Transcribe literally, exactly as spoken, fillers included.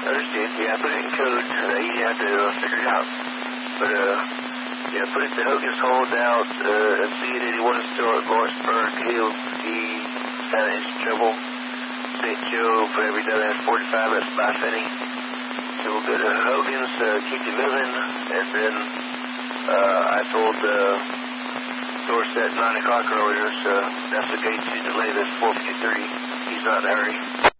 Understand? Yeah, put it in code. Uh, you have to uh, figure it out. But, uh, yeah, put it to Hogan's Hold out, uh, and see that he wasn't still at Lawrenceburg. He'll, he kind of in trouble. Saint Joe for every dumbass forty-five, that's by Finney. So we'll go to Hogan's, uh, keep you moving, and then, uh, I told, uh, Dorset at nine o'clock earlier, so that's okay to delay this four fifty-three. He's not in a hurry.